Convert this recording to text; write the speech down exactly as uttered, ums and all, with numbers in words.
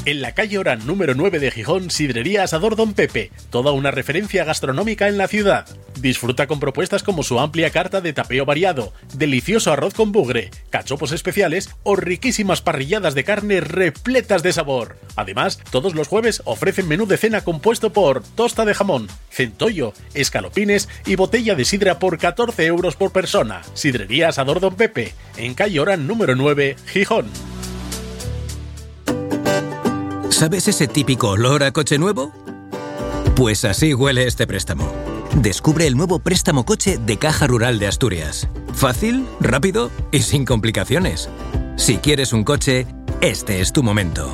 En la calle Orán número nueve de Gijón, Sidrería Asador Don Pepe, toda una referencia gastronómica en la ciudad. Disfruta con propuestas como su amplia carta de tapeo variado, delicioso arroz con bugre, cachopos especiales o riquísimas parrilladas de carne repletas de sabor. Además, todos los jueves ofrecen menú de cena compuesto por tosta de jamón, centollo, escalopines y botella de sidra por catorce euros por persona. Sidrería Asador Don Pepe, en calle Orán número nueve, Gijón. ¿Sabes ese típico olor a coche nuevo? Pues así huele este préstamo. Descubre el nuevo préstamo coche de Caja Rural de Asturias. Fácil, rápido y sin complicaciones. Si quieres un coche, este es tu momento.